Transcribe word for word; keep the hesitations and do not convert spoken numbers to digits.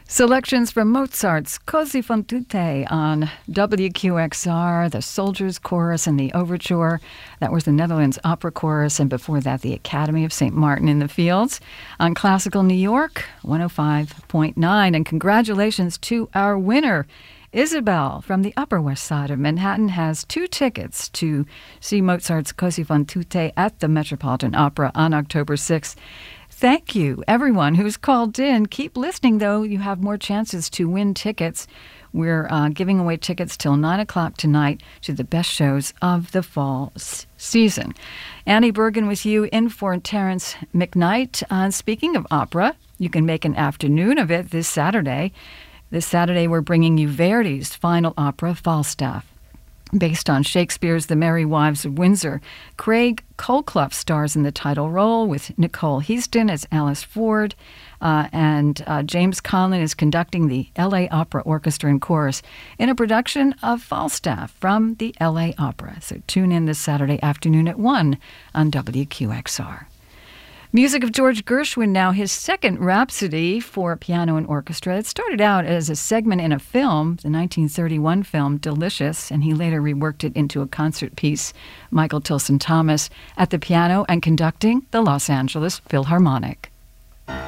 Selections from Mozart's Così fan tutte on W Q X R, the Soldiers Chorus and the Overture. That was the Netherlands Opera Chorus, and before that, the Academy of Saint Martin in the Fields. On Classical New York, one oh five point nine. And congratulations to our winner. Isabel from the Upper West Side of Manhattan has two tickets to see Mozart's Così fan tutte at the Metropolitan Opera on October sixth. Thank you, everyone who's called in. Keep listening, though. You have more chances to win tickets. We're uh, giving away tickets till nine o'clock tonight to the best shows of the fall s- season. Annie Bergen with you in for Terrence McKnight. Uh, speaking of opera, you can make an afternoon of it this Saturday. This Saturday, we're bringing you Verdi's final opera, Falstaff. Based on Shakespeare's The Merry Wives of Windsor, Craig Colclough stars in the title role with Nicole Heaston as Alice Ford, uh, and uh, James Conlon is conducting the L A Opera Orchestra and Chorus in a production of Falstaff from the L A Opera. So tune in this Saturday afternoon at one on W Q X R. Music of George Gershwin now, his second Rhapsody for piano and orchestra. It started out as a segment in a film, the nineteen thirty-one film Delicious, and he later reworked it into a concert piece. Michael Tilson Thomas at the piano and conducting the Los Angeles Philharmonic.